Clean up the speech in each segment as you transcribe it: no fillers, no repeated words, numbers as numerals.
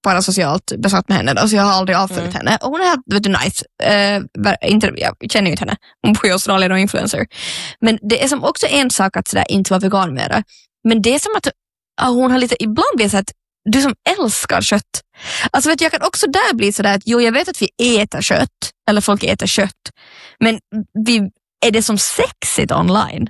parasocialt besatt med henne då, så jag har aldrig avföljt henne. Och hon är helt, vet du, nice. Jag känner ju inte henne. Hon bor i Australien och influencer. Men det är som också en sak att sådär inte vara vegan mera. Men det är som att hon har lite, ibland blir så att du som älskar kött. Alltså vet du, jag kan också där bli sådär att jag vet att vi äter kött. Eller folk äter kött. Men är det som sexigt online?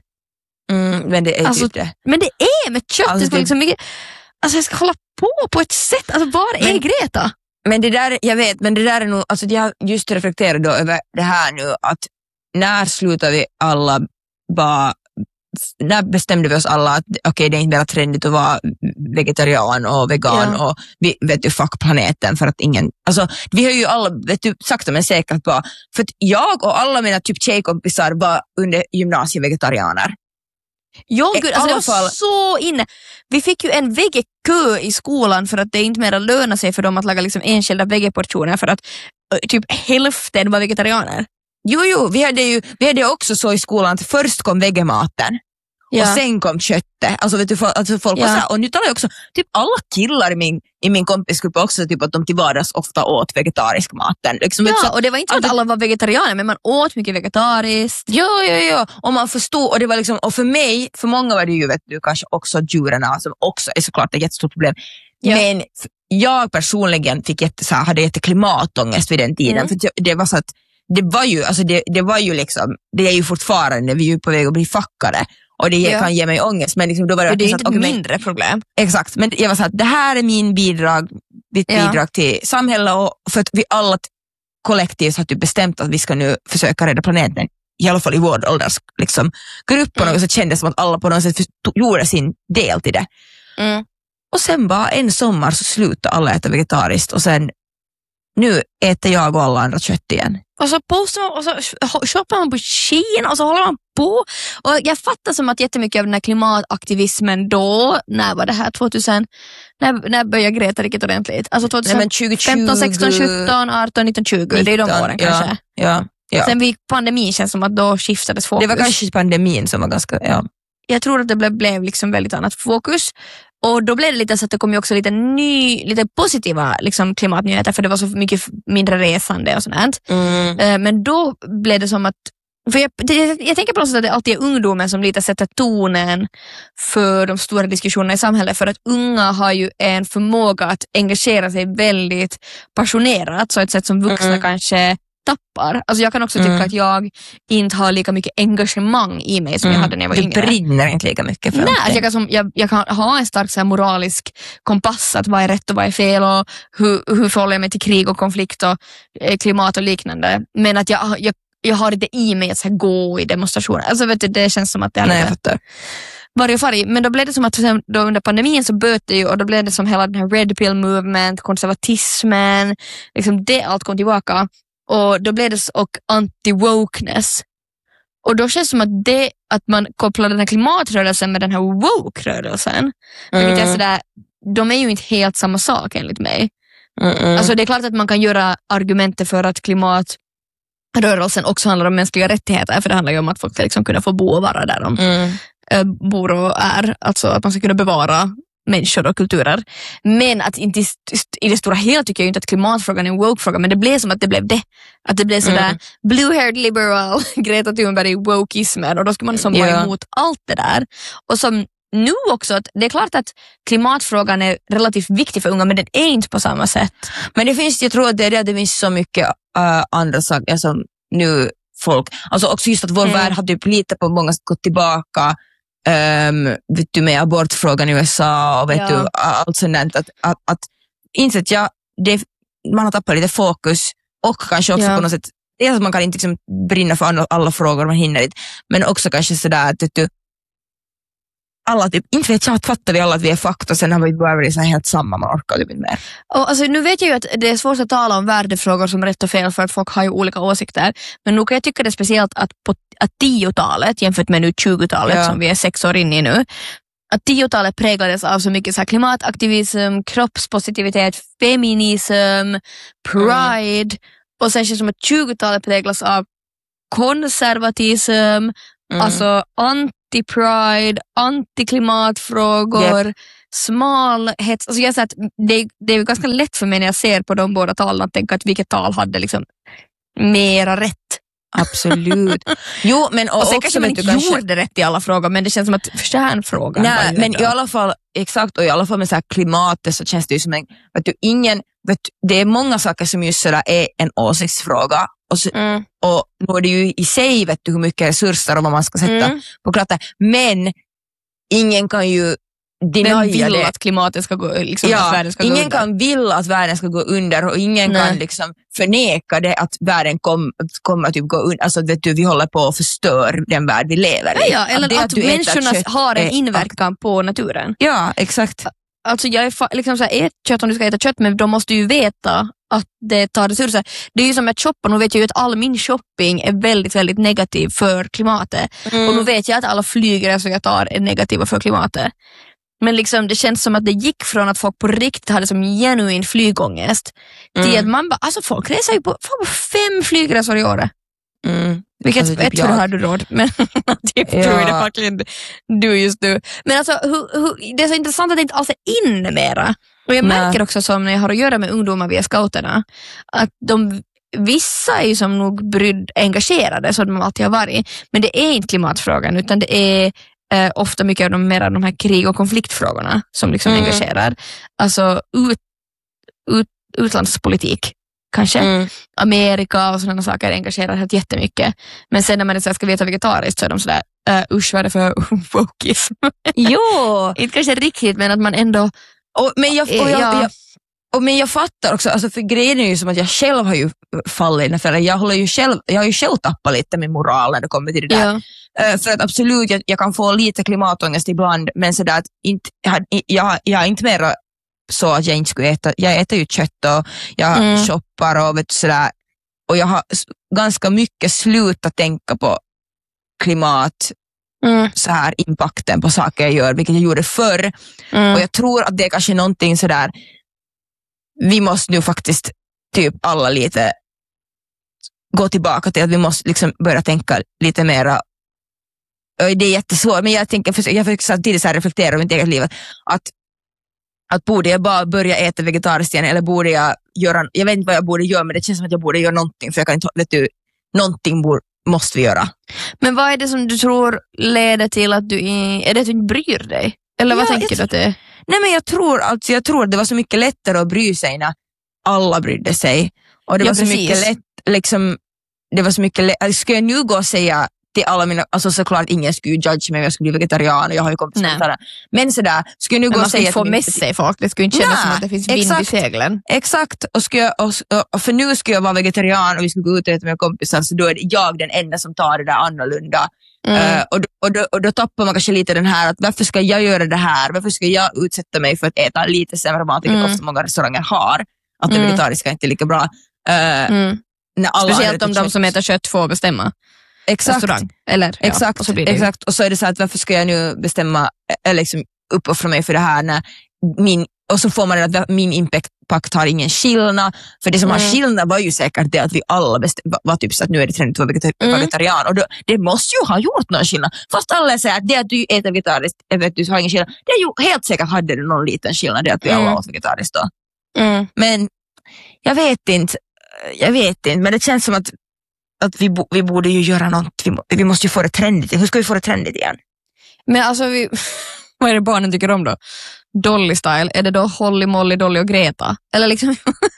Men det är alltså, typ det. Men det är med kött. Alltså, det liksom mycket, alltså jag ska hålla på ett sätt. Alltså var är Greta? Men det där, jag vet, men det där är nog, alltså jag just reflekterar då över det här nu, att när slutar vi alla bara, när bestämde vi oss alla att okej, det är inte mer trendigt att vara vegetarian och vegan och vi vet ju fuck planeten för att ingen, alltså vi har ju alla, vet du, sakta men säkert bara, för att jag och alla mina typ tjejkompisar var under gymnasievegetarianer. Ja, gud, alltså jag var så inne. Vi fick ju en vegekö i skolan för att det inte mer lönar sig för dem att laga liksom enskilda vegeportioner för att typ hälften var vegetarianer. Jo, vi hade också så i skolan att först kom vegematen och sen kom köttet. Alltså vet du, alltså folk var så här, och nu talar jag också typ alla killar i min kompisgrupp också typ att de till vardags ofta åt vegetarisk maten. Liksom, ja, och det var inte att alla var vegetarianer, men man åt mycket vegetariskt. Ja, och man förstod, och det var liksom, och för många var det ju, vet du, kanske också djuren som också är såklart ett jättestort problem. Ja. Men jag personligen hade klimatångest vid den tiden, för det var så att det var ju liksom, det är ju fortfarande, vi är ju på väg att bli fuckade och det kan ge mig ångest, men liksom då var det är inte ett mindre problem. Exakt, men jag var så att det här är mitt bidrag till samhället, och för att vi alla kollektivt har typ bestämt att vi ska nu försöka rädda planeten, i alla fall i vår ålders liksom, grupp, och så kändes det som att alla på något sätt gjorde sin del till det. Och sen bara en sommar så slutade alla äta vegetariskt, och sen nu äter jag och alla andra kött igen. Och så postar man, och så shoppar man på Shein, och så håller man på. Och jag fattar som att jättemycket av den här klimataktivismen då, när var det här, 2000, när började Greta riktigt ordentligt? Alltså 2015, 16, 17, 18, 19, 20, 19, det är de åren kanske. Ja. Sen vid pandemin känns som att då skiftades fokus. Det var kanske pandemin som var ganska, Jag tror att det blev liksom väldigt annat fokus. Och då blev det lite så att det kom ju också lite positiva liksom, klimatnyheter, för det var så mycket mindre resande och sånt. Men då blev det som att, för jag tänker på något sätt att det alltid är ungdomen som lite sätter tonen för de stora diskussionerna i samhället, för att unga har ju en förmåga att engagera sig väldigt passionerat, så ett sätt som vuxna kanske tappar. Alltså jag kan också tycka att jag inte har lika mycket engagemang i mig som jag hade när jag var yngre. Du brinner inte lika mycket för jag kan ha en stark så här, moralisk kompass, att vad är rätt och vad är fel, och hur förhåller jag mig till krig och konflikt och klimat och liknande. Men att jag har inte i mig att så här, gå i demonstrationer. Alltså vet du, det känns som att det är jag fattar. Varje färg. Men då blev det som att då under pandemin så böt ju, och då blev det som hela den här red pill movement, konservatismen, liksom det allt kom tillbaka. Och då blev det och anti-wokeness. Och då känns det som att man kopplar den här klimatrörelsen med den här woke-rörelsen. Vilket är sådär, de är ju inte helt samma sak enligt mig. Alltså det är klart att man kan göra argumenter för att klimatrörelsen också handlar om mänskliga rättigheter. För det handlar ju om att folk ska liksom kunna få bo och vara där de bor och är. Alltså att man ska kunna bevara människor och kulturer. Men att inte i det stora hela tycker jag inte att klimatfrågan är en woke-fråga, men det blev som att det blev det. Att det blev sådär blue-haired liberal Greta Thunberg wokeismen, och då ska man som vara emot allt det där. Och som nu också, att det är klart att klimatfrågan är relativt viktig för unga, men den är inte på samma sätt. Men det finns, jag tror att det finns så mycket andra saker som nu folk, alltså också just att vår värld har typ lite på många sätt gått tillbaka. Vet du, med abortfrågan i USA och vet du, allt sånt att insett man har tappat lite fokus, och kanske också på något sätt, dels att man kan inte liksom brinna för alla frågor man hinner dit, men också kanske sådär att du, alla typ, inte vet jag, fattar vi alla att vi är fakt, och sen har vi bara så här helt samma, man orkar typ inte mer. Och alltså, nu vet jag ju att det är svårt att tala om värdefrågor som rätt och fel, för att folk har ju olika åsikter, men nu kan jag tycka det speciellt att på 10-talet jämfört med nu 20-talet som vi är 6 år in i nu, att 10-talet präglades av så mycket så här klimataktivism, kroppspositivitet, feminism, pride, och sen känns det som att 20-talet präglas av konservatism, alltså anti-pride, anti-klimatfrågor, smalhets. Alltså jag säger att det är ganska lätt för mig när jag ser på de båda talen att tänka att vilket tal hade liksom mera rätt. Absolut. Jo, men och sen också kanske man inte gjorde rätt i alla frågor, men det känns som att kärnfrågan. Nej, men i alla fall, exakt, och i alla fall med så här klimatet så känns det ju som en, det är många saker som just sådär är en åsiktsfråga. Och då är det ju i sig hur mycket resurser och vad man ska sätta på klatten. Men ingen kan ju vill att klimatet ska gå, liksom, att världen ska ingen gå under. kan vilja att världen ska gå under och ingen kan liksom förneka det att världen kommer typ gå under. Alltså vi håller på att förstör den värld vi lever i. Ja, eller att människorna har en inverkan på naturen. Ja, exakt. Alltså jag är liksom så här, ät kött om du ska äta kött, men de måste ju veta att det tar resurser. Det är ju som att shoppa, nu vet jag ju att all min shopping är väldigt, väldigt negativ för klimatet. Och nu vet jag att alla flygresor jag tar är negativa för klimatet. Men liksom, det känns som att det gick från att folk på riktigt hade som genuin flygångest till att man bara, alltså folk reser ju på 5 flygresor i året. Vilket alltså, typ har du råd, men typ tror jag det verkligen du just du. Men alltså, det är så intressant att det inte alls är in mera. Och jag märker också som när jag har att göra med ungdomar via scouterna, att vissa är ju som nog engagerade som de alltid har varit, men det är inte klimatfrågan utan det är ofta mycket av de här krig- och konfliktfrågorna som liksom engagerar. Alltså utlandspolitik kanske. Amerika och sådana saker engagerar helt jättemycket. Men sen när man ska veta vegetariskt så är de sådär, usch vad är det för wokeism? Jo! Inte kanske riktigt, men att man ändå... Men jag fattar också, alltså för grejen är ju som att jag själv har ju fallit, för jag har ju själv tappat lite min moral när det kommer till det där. För att absolut, jag kan få lite klimatångest ibland, men sådär att jag har inte mer så att jag inte skulle äta, jag äter ju kött och jag shoppar och vet sådär, och jag har ganska mycket slutat tänka på klimat så här impakten på saker jag gör, vilket jag gjorde förr. Och jag tror att det är kanske någonting sådär, vi måste nu faktiskt typ alla lite gå tillbaka till att vi måste liksom börja tänka lite mera. Det är jättesvårt, men jag försöker samtidigt så här reflektera över mitt eget liv, att borde jag bara börja äta vegetariskt igen, eller borde jag göra, jag vet inte vad jag borde göra, men det känns som att jag borde göra någonting, för jag kan inte, någonting måste vi göra. Men vad är det som du tror leder till att är det att du inte bryr dig? Eller vad tänker du att det är? Nej, men jag tror att det var så mycket lättare att bry sig när alla brydde sig. Och det var så mycket lätt, liksom, det var så mycket lätt. Ska jag nu gå och säga till alla mina, alltså såklart ingen skulle judge mig om jag skulle bli vegetarian, och jag har ju kommit sådär. Men sådär, ska jag nu gå och säga... Man få med sig folk, det skulle inte kännas som att det finns vind i seglen. Exakt, och för nu ska jag vara vegetarian och vi ska gå ut och äta med kompisar, så då är jag den enda som tar det där annorlunda. Och då tappar man kanske lite den här att varför ska jag göra det här? Varför ska jag utsätta mig för att äta lite sämre mat, vilket ofta många restauranger har, att det vegetariska inte är lika bra. Speciellt om de som äter kött får bestämma. Exakt. Eller, exakt, och så blir det exakt. Och så är det så att varför ska jag nu bestämma eller liksom uppoffra mig för det här när och så får man att min impact har ingen skillnad, för det som har skillnad var ju säkert det att vi alla var typ så att nu är det trendigt att vara vegetarian, och då, det måste ju ha gjort någon skillnad, fast alla säger att det att du äter vegetariskt du har ingen skillnad, det är ju helt säkert hade det någon liten skillnad det att vi alla åt vegetariskt då. Men jag vet inte, men det känns som att vi borde ju göra något, vi måste ju få det trendigt. Hur ska vi få det trendigt igen? Men alltså vad är det barnen tycker om då? Dolly style, är det då Holly, Molly, Dolly och Greta? Eller liksom...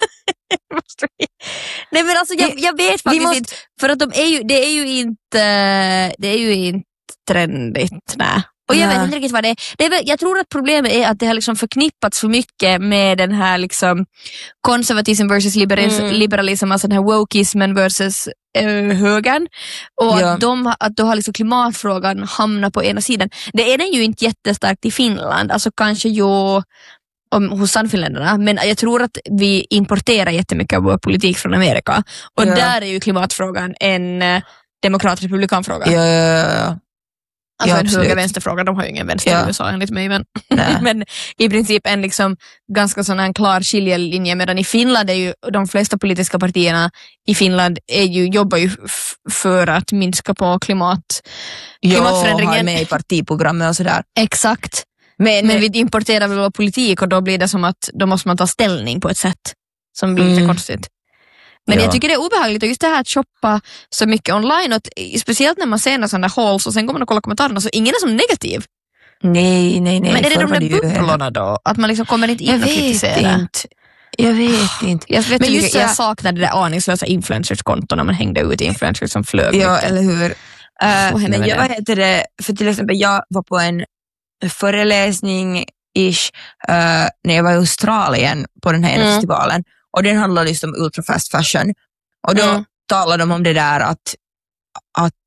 Nej, men alltså jag vet faktiskt inte, för att det är ju inte trendigt, nej. Och jag vet inte riktigt vad det är. Jag tror att problemet är att det har liksom förknippats för mycket med den här liksom konservatism versus liberalism, alltså den här wokeismen versus högern, och att då har liksom klimatfrågan hamnat på ena sidan. Det är den ju inte jättestarkt i Finland, alltså kanske hos sannfinländarna, men jag tror att vi importerar jättemycket av vår politik från Amerika, och där är ju klimatfrågan en demokrat-republikanfråga. Ja. Alltså en höger-vänsterfråga, de har ju ingen vänster i USA enligt mig, men i princip en liksom ganska sån här klar skiljelinje, medan i Finland är ju de flesta politiska partierna i Finland jobbar ju för att minska på klimatförändringen. Ja, har med i partiprogrammet och sådär. Exakt. Men vi importerar väl vår politik och då blir det som att då måste man ta ställning på ett sätt som blir lite konstigt. Men jag tycker det är obehagligt och just det här att shoppa så mycket online och speciellt när man ser några sådana hauls och sen går man och kollar kommentarerna så ingen är som negativ. Nej. Men är det de där bubblorna då? Att man liksom kommer inte in och kritiserar? Jag vet inte. Jag saknade det där aningslösa influencers-konton när man hängde ut influencers som flög. Ja, eller hur? Men jag heter det, för till exempel jag var på en föreläsning-ish när jag var i Australien på den här festivalen och den handlade just om ultra fast fashion och då talade de om det där att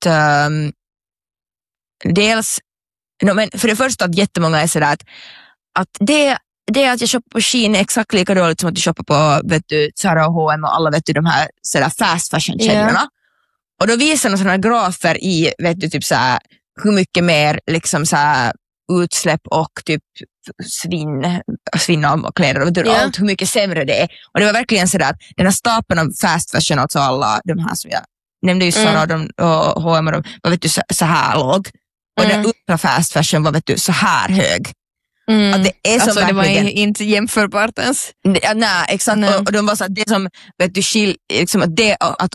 dels men för det första att jättemånga är sådär att det att jag shoppar på Shein är exakt lika dåligt som att jag shoppar på Zara och H&M och alla de här sådär fast fashion-kedjorna. Och då visar de sådana grafer i typ såhär hur mycket mer liksom såhär utsläpp och typ svinn av kläder och allt hur mycket sämre det är. Och det var verkligen sådär att den här stapeln av fast fashion, alltså alla de här som jag nämnde ju Zara och H&M och var så här låg. Och den ultra fast fashion var så här hög. Att det är som alltså verkligen, det var inte jämförbart ens. Nej, exakt. Och de var så att det som liksom att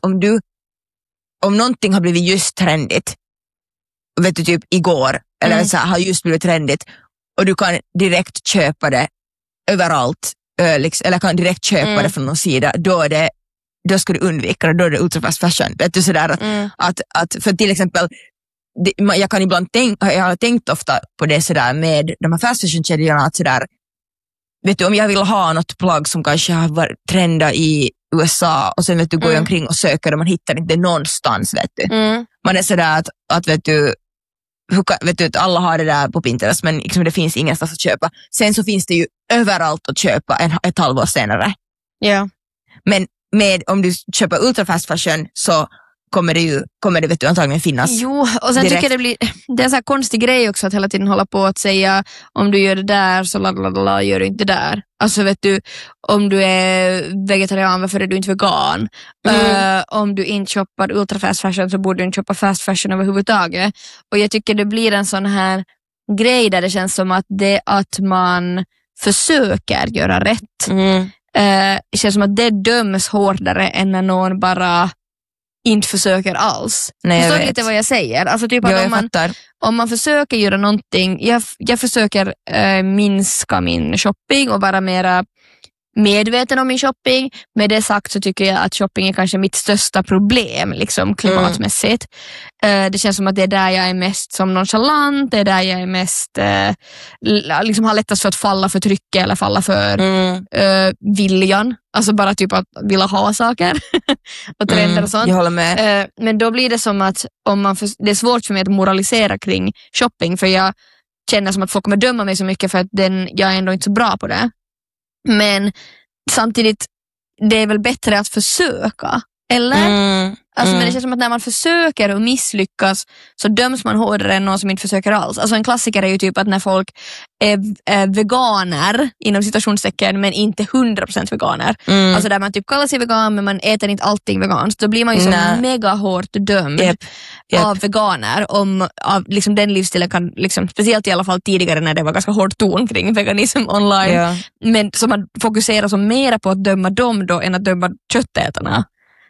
om någonting har blivit just trendigt typ igår eller så här, har just blivit trendigt och du kan direkt köpa det överallt eller kan direkt köpa det från någon sida, då ska du undvika det, då är det ultra fast fashion. Sådär att för till exempel jag kan ibland jag har tänkt ofta på det sådär med de här fast fashion-kedjorna att sådär, om jag vill ha något plagg som kanske har varit trenda i USA och sen går jag omkring och söker och man hittar inte någonstans, man är sådär att att alla har det där på Pinterest men liksom det finns ingenstans att köpa. Sen så finns det ju överallt att köpa ett halvår senare. Ja. Men om du köper ultra fast fashion så kommer det antagligen finnas. Jo, och sen tycker jag det är en så här konstig grej också att hela tiden hålla på att säga om du gör det där så gör du inte det där. Alltså om du är vegetarian, varför är du inte vegan? Om du inte shoppar ultra fast fashion så borde du inte shoppa fast fashion överhuvudtaget. Och jag tycker det blir en sån här grej där det känns som att man försöker göra rätt. Det känns som att det döms hårdare än när någon bara inte försöker alls. Förstår du lite vad jag säger? Alltså typ att om man försöker göra någonting, jag försöker minska min shopping och vara mera medveten om min shopping. Med det sagt så tycker jag att shopping är kanske mitt största problem liksom klimatmässigt. Det känns som att det är där jag är mest som nonchalant, det är där jag är mest liksom har lättast för att falla för trycket eller falla för viljan. Alltså bara typ att vilja ha saker och trender och sånt. Jag håller med. Men då blir det som att det är svårt för mig att moralisera kring shopping för jag känner som att folk kommer döma mig så mycket för att jag är ändå inte så bra på det. Men samtidigt, det är väl bättre att försöka, eller? Men det känns som att när man försöker och misslyckas så döms man hårdare än någon som inte försöker alls. Alltså en klassiker är ju typ att när folk är veganer inom citationstecken men inte 100% veganer. Alltså där man typ kallar sig vegan men man äter inte allting veganskt. Då blir man ju så mega hårt dömd av veganer av liksom den livsstilen kan liksom, speciellt i alla fall tidigare när det var ganska hård ton kring veganism online. Men så man fokuserar så mera på att döma dem då än att döma köttätarna.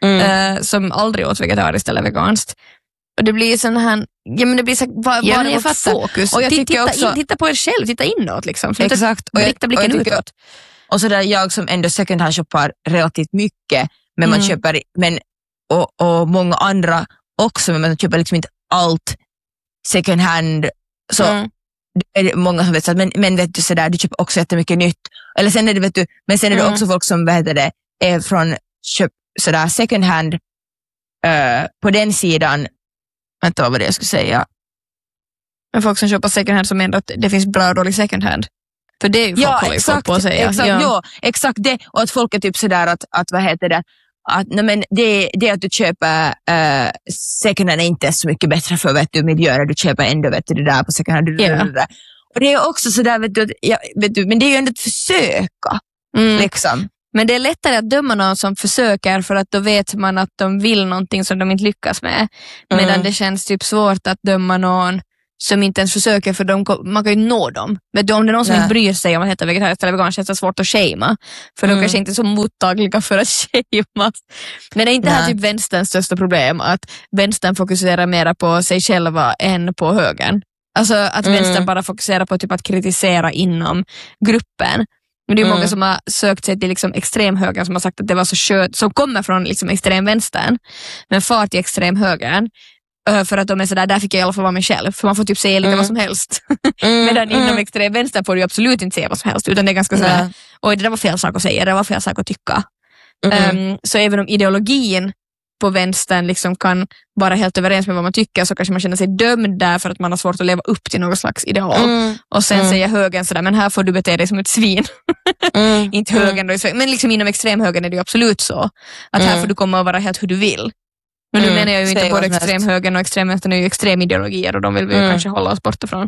Som aldrig åt vegetariskt eller veganskt. Och det blir sån här, det blir så vårt fokus. Och jag tycker också, titta på er själv, titta inåt liksom. Exakt. Och rikta blicken utåt. Och så där jag som ändå second hand shoppar relativt mycket, men man köper och många andra också, men man köper liksom inte allt second hand. Så är det många som vet så men vet du så där, du köper också jättemycket nytt. Eller sen är det men sen är det också folk som är från sådär second hand på den sidan. Vänta, vad var det jag skulle säga? Men folk som köper second hand som menar att det finns bra och dålig second hand. För det är ju folk på att säga. Exakt det. Och att folk är typ sådär att vad heter det? Att, men det att du köper second hand är inte så mycket bättre för miljön. Du köper ändå det där på second hand. Och det är också sådär men det är ju ändå ett försöka. Liksom. Men det är lättare att döma någon som försöker för att då vet man att de vill någonting som de inte lyckas med. Medan det känns typ svårt att döma någon som inte ens försöker, för man kan ju nå dem. Vet du, om det är någon som inte bryr sig om att heta vegetarisk eller vegan, känns det svårt att shama. För de kanske inte är så mottagliga för att shamas. Men det är inte här typ vänsterns största problem, att vänstern fokuserar mer på sig själva än på högern. Alltså att vänstern bara fokuserar på typ att kritisera inom gruppen. Men det är många som har sökt sig till liksom extremhögern, som har sagt att det var så kött, som kommer från liksom extremvänstern men far till extremhögern. För att de är sådär, där fick jag i alla fall vara mig själv. För man får typ säga lite vad som helst. Medan inom extrem vänster får du absolut inte säga vad som helst. Utan det är ganska sådär, oj det där var fel sak att säga, det var fel sak att tycka. Så även om ideologin på vänstern liksom kan vara helt överens med vad man tycker, så kanske man känner sig dömd där för att man har svårt att leva upp till något slags ideal. Och sen säger högern sådär, men här får du bete dig som ett svin. Inte högern då, men liksom inom extremhögern är det ju absolut så. Att här får du komma och vara helt hur du vill. Men nu menar jag ju inte både extremhögern och extremvänstern är ju extremideologier, och de vill vi kanske hålla oss borta från.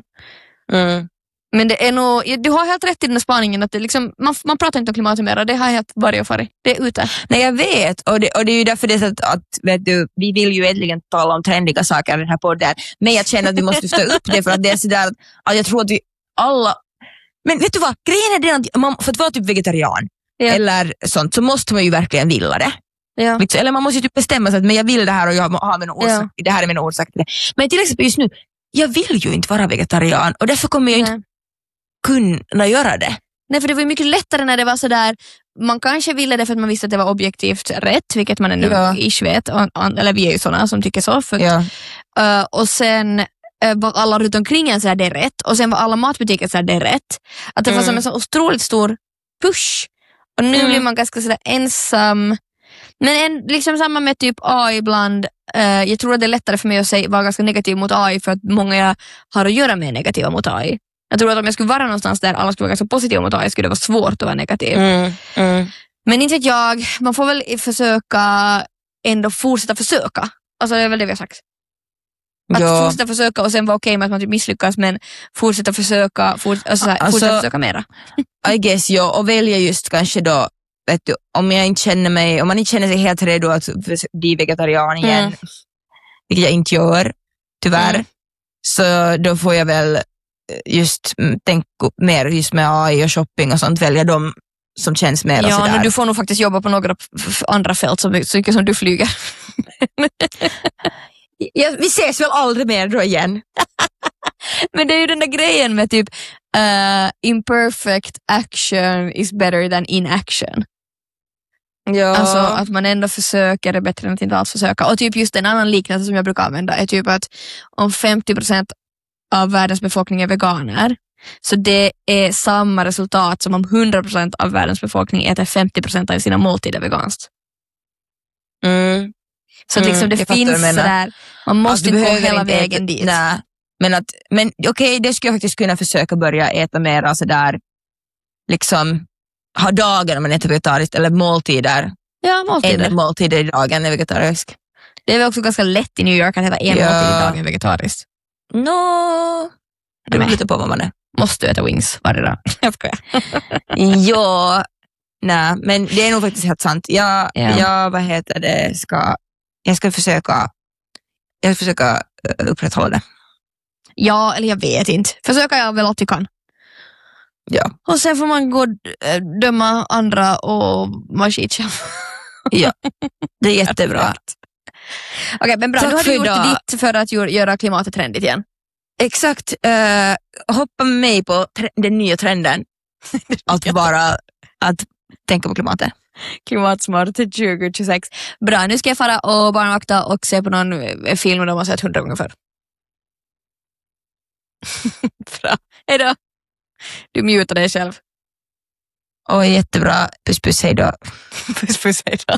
Men det är nog, du har helt rätt i den här spaningen att det liksom, man pratar inte om klimatet mer, det har helt varit och farit. Det är ute. Nej, jag vet, och det är ju därför det är så att vet du, vi vill ju egentligen tala om trendiga saker i den här podden, men jag känner att vi måste stå upp det, för att det är sådär att jag tror att vi alla, men vet du vad, grejen är den att för att vara typ vegetarian eller sånt, så måste man ju verkligen vilja det. Ja. Eller man måste ju typ bestämma sig att men jag vill det här och jag har min orsak, det här är min orsak till det. Men till exempel just nu, jag vill ju inte vara vegetarian, och därför kommer jag inte kunna göra det. Nej, för det var ju mycket lättare när det var sådär, man kanske ville det för att man visste att det var objektivt rätt, vilket man ännu ish vet, eller vi är ju sådana som tycker så. Och sen var alla runt omkring en så här, det är rätt, och sen var alla matbutiker så här, det är rätt. Att det var som en så otroligt stor push, och nu blir man ganska sådär ensam. Men liksom samma med typ AI ibland. Jag tror att det är lättare för mig att vara ganska negativ mot AI, för att många jag har att göra med negativa mot AI. Jag tror att om jag skulle vara någonstans där alla skulle vara ganska positiva mot AI, skulle det vara svårt att vara negativ. Men inte vet jag, man får väl försöka ändå fortsätta försöka. Alltså det är väl det vi har sagt. Att fortsätta försöka och sen vara okej med att man typ misslyckas, men fortsätta försöka fortsätta försöka mera. I guess, och välja just kanske då, vet du, om man inte känner sig helt redo att bli vegetarian igen, vilket jag inte gör, tyvärr, så då får jag väl just tänka mer just med AI och shopping och sånt, välja dem som känns mer sådär. Men du får nog faktiskt jobba på några andra fält så mycket som du flyger. Vi ses väl aldrig mer då igen. Men det är ju den där grejen med typ imperfect action is better than inaction. Ja. Alltså att man ändå försöker är bättre än att inte alls försöka. Och typ just en annan liknelse som jag brukar använda är typ att om 50% av världens befolkning är veganer, så det är samma resultat som om 100% av världens befolkning äter 50% av sina måltider veganskt. Så liksom det finns sådär, man måste inte gå hela vägen dit. Nej. Men okej, det skulle jag faktiskt kunna försöka börja äta mer sådär, liksom ha dagar när man äter vegetariskt, eller måltider. Ja, måltider. En måltider i dagen är vegetarisk. Det är väl också ganska lätt i New York att äta en måltid i dagen vegetariskt. Det beror lite på vad man är. Måste du äta wings varje dag? Jag skojar. Nej, men det är nog faktiskt helt sant. Jag ska försöka upprätthålla det. Ja, eller jag vet inte. Försöka jag väl alltid kan. Ja. Och sen får man gå döma andra och vara skitsam. Ja, det är jättebra. Okej, men bra. Nu har du gjort ditt för att göra klimatet trendigt igen. Exakt. Hoppa med mig på den nya trenden. Att tänka på klimatet. Klimatsmart 2026. Bra, nu ska jag fara och barnvakta och se på någon film de har sett 100 gånger förr. Bra, hejdå. Du mutar dig själv. Jättebra. Puss puss, hejdå. Puss puss, hejdå.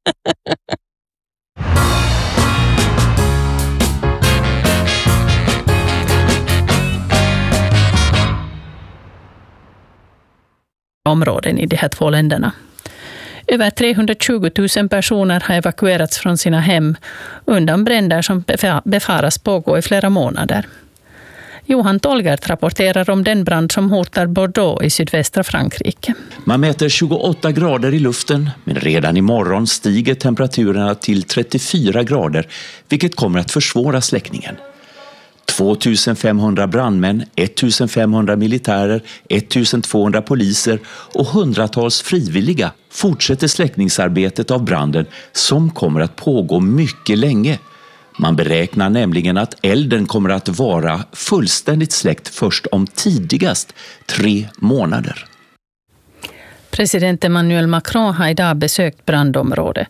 Områden i de här två länderna. Över 320 000 personer har evakuerats från sina hem undan bränder som befaras pågå i flera månader. Johan Tolgert rapporterar om den brand som hotar Bordeaux i sydvästra Frankrike. Man mäter 28 grader i luften, men redan imorgon stiger temperaturerna till 34 grader, vilket kommer att försvåra släckningen. 2500 brandmän, 1500 militärer, 1200 poliser och hundratals frivilliga fortsätter släckningsarbetet av branden som kommer att pågå mycket länge. Man beräknar nämligen att elden kommer att vara fullständigt släckt först om tidigast 3 månader. President Emmanuel Macron har idag besökt brandområdet